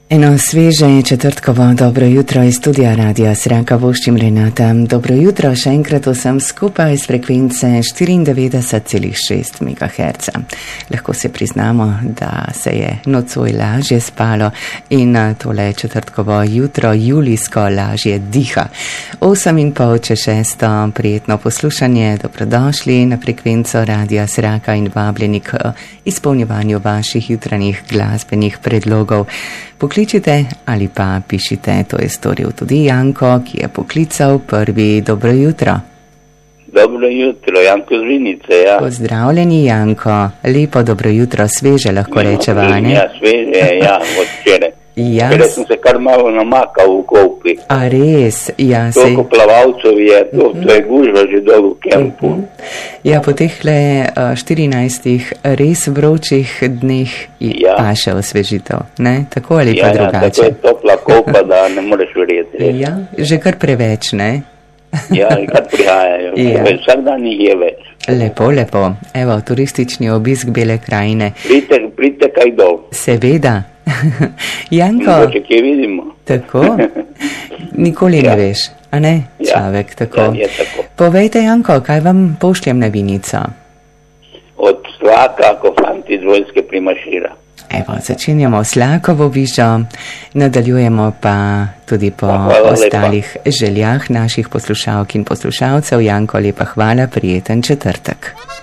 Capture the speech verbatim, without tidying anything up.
Eno sveže četrtkovo dobro jutro iz studija Radia Sraka voščim Renata. Dobro jutro še enkrat vsem skupaj z frekvence štiriindevetdeset celih šest megaherca. Lahko se priznamo, da se je nocoj lažje spalo in tole četrtkovo jutro julijsko lažje diha. Osem in pol če šesto, prijetno poslušanje, dobrodošli na frekvenco Radia Sraka in vabljeni k izpolnjevanju vaših jutranjih glasbenih predlogov. Pokličite ali pa pišite, to je storil tudi Janko, ki je poklical prvi. Dobro jutro. Dobro jutro, Janko z Vinice, ja. Pozdravljeni, Janko. Lepo dobro jutro, sveže lahko rečeva, ne? Ja, sveže, ja, od včeraj. Ja. Včeraj sem se kar malo namakal v Kopri. A res, ja. Toliko plavalcev je, to, to je gužva že dolgo v kempu. Uh-huh. Ja, po tehle štirinajstih res vročih dneh ja. Paše osvežitev, ne? Tako ali pa ja, drugače. Ja, tako je topla kopa, da ne moreš verjeti. Ja, že kar preveč, ne? Ja, kar prihajajo. Ja. Vsak dan jih je več. Lepo, lepo. Evo, turistični obisk Bele krajine. Pridite, pridite kaj dol. Seveda. Janko. Mogoče kje vidimo. Tako. Nikoli ja. Ne veš, a ne? Človek, ja. Tako. Ja, je tako. Povejte, Janko, kaj vam pošljem na vinico? Od Slaka, ko fanti z vojske primašira. Evo, začenjamo Slakovo vižo, nadaljujemo pa tudi po hvala ostalih lepa. Željah naših poslušalk in poslušalcev. Janko, lepa hvala, prijeten četrtek.